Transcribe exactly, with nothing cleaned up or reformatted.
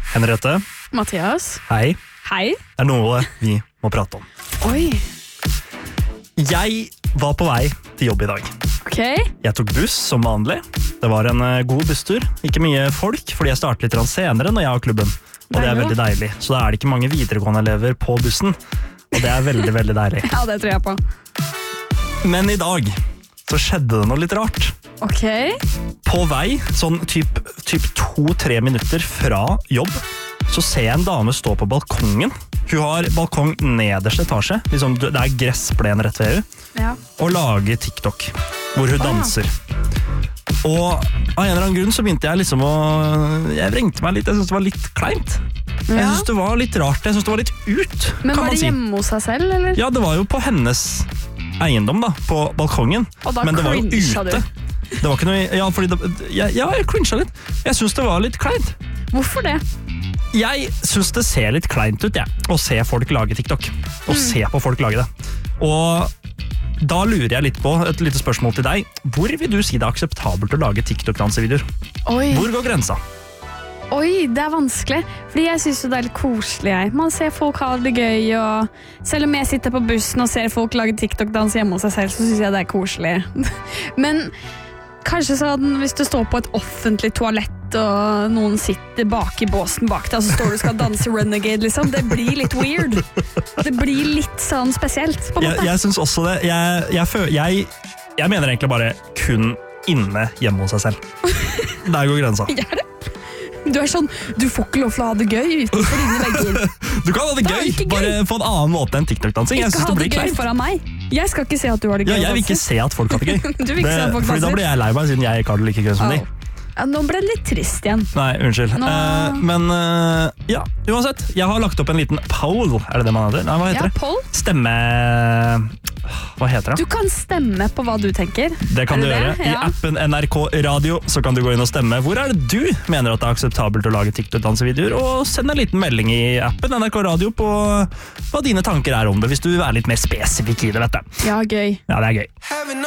Henriette. Mathias. Hei. Hei. Det er noe vi må prate om. Oi. Jeg var på vei til jobb i dag. Ok. Jeg tok buss som vanlig. Det var en eh, god busstur. Ikke mye folk, fordi jeg startet litt senere når jeg har klubben. Og det er Deilig, veldig deilig. Så da er det ikke mange videregående elever på bussen. Og det er veldig, veldig deilig. Ja, det tror jeg på. Men i dag så skjedde det noe litt rart. Ok. På vei, sånn typ, typ to-tre minutter fra jobb, så ser jeg en dame stå på balkongen. Hun har balkong nederste etasje, liksom, det er gressplen rett ved henne, Ja. og lager TikTok, hvor hun Ah. danser. Og av en eller annen grunn så begynte jeg liksom å... Jeg vrengte meg litt, jeg synes det var litt kleint. Jeg Ja. synes det var litt rart, jeg synes det var litt ut, Men kan var man det si. hjemme hos seg selv, eller? Ja, det var jo på hennes eiendom da, på balkongen. Og da Men det var jo cringet du. ute. Det var ikke noe... Ja, fordi det, jeg, ja, jeg cringet litt. Jeg synes det var litt kleint. Hvorfor det? Jeg synes det ser litt kleint ut, jeg, å se folk lage TikTok. Og Mm. se på folk lage det. Og da lurer jeg litt på et lite spørsmål til deg. Hvor vil du si det er akseptabelt å lage TikTok-dansevideoer? Oi. Hvor går grensa? Oi, det er vanskelig. Fordi jeg synes jo det er litt koselig. Jeg. Man ser folk ha det gøy, og selv om jeg sitter på bussen og ser folk lage TikTok-dans hjemme hos seg selv, så synes jeg det er koselig. Men kanskje sånn, hvis du står på et offentlig toalett, og noen sitter bak i båsen bak deg, og så står du og skal danse Renegade, liksom. Det blir litt weird. Det blir litt sånn spesielt, på en Jeg, måte. jeg synes også det. Jeg, jeg, føl- jeg, jeg mener egentlig bare kun inne hjemme hos seg selv. Der går grensa. Gjør det? Du er sånn, du får ikke lov til å ha det gøy utenfor dine vegger. Du kan ha det Det er gøy, ikke gøy. bare på en annen måte enn TikTok-dansing. Jeg Ikke synes ha det det blir gøy kleint. foran meg. Jeg skal ikke se at du har det Ja, gøy. jeg vil ikke danser. se at folk har det gøy. Du vil ikke se at folk fordi da danser? blir jeg lei meg, siden jeg ikke har det like gøy som de. Au. Ja, nå ble det litt trist igjen. Nei, unnskyld. Nå- Eh, men eh, ja, uansett. Jeg har lagt opp en liten poll. Er det det man heter? Nei, hva heter Ja, det? Poll, Stemme... Hva heter du det? kan stemme på hva du tenker. Det kan Er du det gjøre. det? I Ja. appen N R K Radio så kan du gå inn og stemme. Hvor er det du mener at det er akseptabelt å lage TikTok-dansevideoer? Og send en liten melding i appen N R K Radio på hva dine tanker er om det, hvis du vil være litt mer spesifikk i det, vet du. Ja, gøy. Ja, det er gøy.